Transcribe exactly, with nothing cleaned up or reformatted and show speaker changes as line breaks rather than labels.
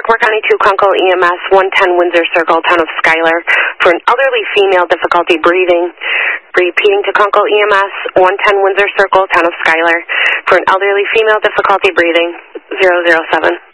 Rockport County two, Kunkel E M S, one ten Windsor Circle, town of Schuyler, for an elderly female, difficulty breathing. Repeating to Kunkel E M S, one ten Windsor Circle, town of Schuyler, for an elderly female, difficulty breathing, zero zero seven.